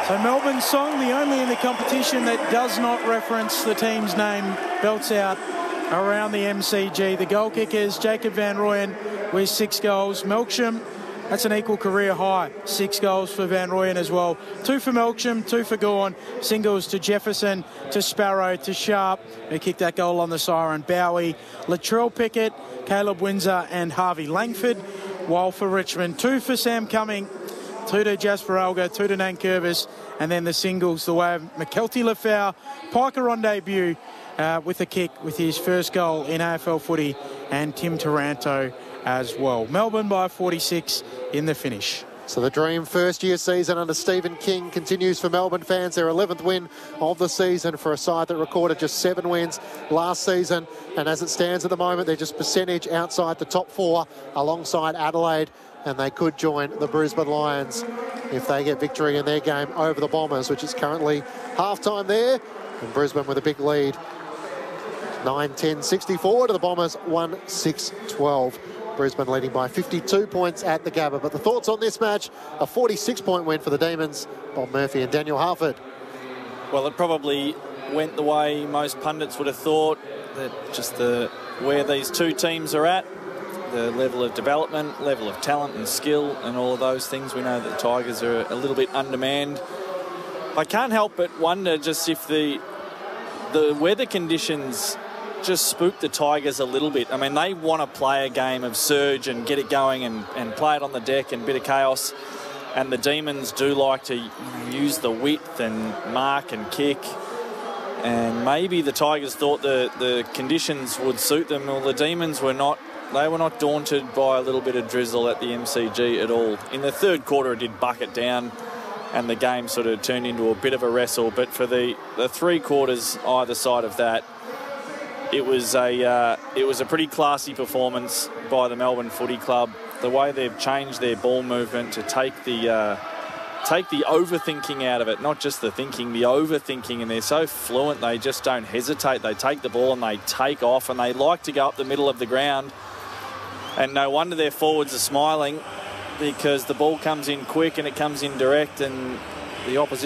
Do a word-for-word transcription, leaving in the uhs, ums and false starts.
So Melbourne's song, the only in the competition that does not reference the team's name, belts out around the M C G. The goal kickers, Jacob Van Rooyen with six goals. Melksham, that's an equal career high. Six goals for Van Rooyen as well. Two for Melksham, two for Gawn. Singles to Jefferson, to Sparrow, to Sharp, who kicked that goal on the siren. Bowie, Latrell Pickett, Caleb Windsor and Harvey Langford. While for Richmond, two for Sam Cumming, two to Jasper Alga, two to Nankervis, and then the singles the way of McKelty Lafau. Piker on debut uh, with a kick with his first goal in A F L footy, and Tim Taranto as well. Melbourne by forty-six in the finish. So the dream first-year season under Stephen King continues for Melbourne fans. Their eleventh win of the season for a side that recorded just seven wins last season. And as it stands at the moment, they're just percentage outside the top four alongside Adelaide. And they could join the Brisbane Lions if they get victory in their game over the Bombers, which is currently half-time there. And Brisbane with a big lead, nine ten sixty-four to the Bombers, one six twelve. Brisbane leading by fifty-two points at the Gabba. But the thoughts on this match, a forty-six point win for the Demons, Bob Murphy and Daniel Harford. Well, it probably went the way most pundits would have thought, that just the where these two teams are at, the level of development, level of talent and skill and all of those things. We know that the Tigers are a little bit undermanned. I can't help but wonder just if the the weather conditions just spooked the Tigers a little bit. I mean, they want to play a game of surge and get it going and, and play it on the deck and a bit of chaos. And the Demons do like to, you know, use the width and mark and kick. And maybe the Tigers thought the, the conditions would suit them. Well, the Demons were not. They were not daunted by a little bit of drizzle at the M C G at all. In the third quarter, it did bucket down and the game sort of turned into a bit of a wrestle. But for the, the three quarters either side of that, it was a uh, it was a pretty classy performance by the Melbourne Footy Club. The way they've changed their ball movement to take the uh, take the overthinking out of it, not just the thinking, the overthinking, and they're so fluent. They just don't hesitate. They take the ball and they take off, and they like to go up the middle of the ground. And no wonder their forwards are smiling, because the ball comes in quick and it comes in direct, and the opposition